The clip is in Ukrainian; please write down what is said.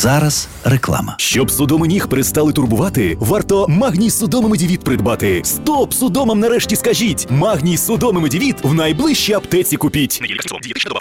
зараз реклама. Щоб судоми ніг перестали турбувати, варто Магній Судоми Медівіт придбати. Стоп! Судомам нарешті скажіть! Магній Судоми Медівіт в найближчій аптеці купіть.